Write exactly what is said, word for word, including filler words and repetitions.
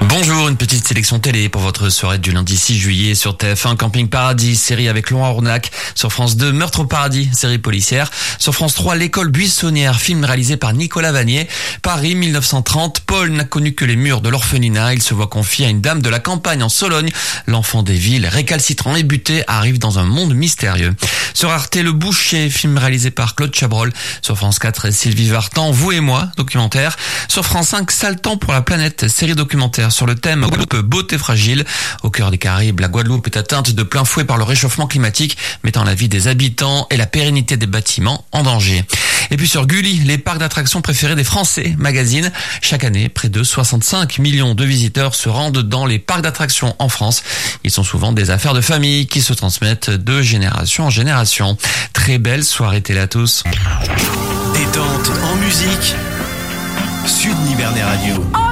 Bonjour, une petite sélection télé pour votre soirée du lundi six juillet sur T F un. Camping Paradis, série avec Laurent Ornac. Sur France deux, Meurtre au paradis, série policière. Sur France trois, L'école buissonnière, film réalisé par Nicolas Vanier. Paris mille neuf cent trente, Paul n'a connu que les murs de l'orphelinat. Il se voit confier à une dame de la campagne en Sologne. L'enfant des villes, récalcitrant et buté, arrive dans un monde mystérieux. Sur Arte, Le Boucher, film réalisé par Claude Chabrol. Sur France quatre, Sylvie Vartan, Vous et moi, documentaire. Sur France cinq, Sale temps pour la planète, série documentaire sur le thème Guadeloupe, beauté fragile. Au cœur des Caraïbes, la Guadeloupe est atteinte de plein fouet par le réchauffement climatique, mettant la vie des habitants et la pérennité des bâtiments en danger. Et puis sur Gulli, les parcs d'attractions préférés des Français, magazine. Chaque année, près de soixante-cinq millions de visiteurs se rendent dans les parcs d'attractions en France. Ils sont souvent des affaires de famille qui se transmettent de génération en génération. Très belle soirée télé à tous. Détente en musique. Sud Nivernais Radio.